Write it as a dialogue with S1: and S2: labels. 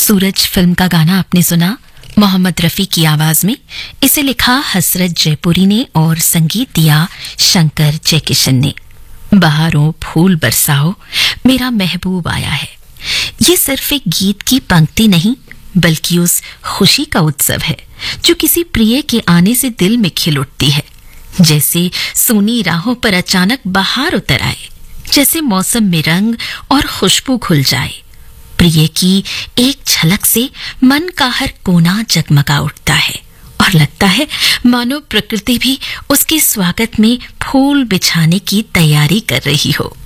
S1: सूरज film का गाना आपने सुना मोहम्मद रफी की आवाज में। इसे लिखा हसरत जयपुरी ने और संगीत दिया शंकर जयकिशन ने। बहारों फूल बरसाओ मेरा महबूब आया है, ये सिर्फ एक गीत की पंक्ति नहीं बल्कि उस खुशी का उत्सव है जो किसी प्रिय के आने से दिल में खिल उठती है। जैसे सूनी राहों पर अचानक बहार उतर आए, जैसे मौसम में रंग और खुशबू घुल जाए। प्रिय की एक झलक से मन का हर कोना जगमगा उठता है और लगता है मानो प्रकृति भी उसके स्वागत में फूल बिछाने की तैयारी कर रही हो।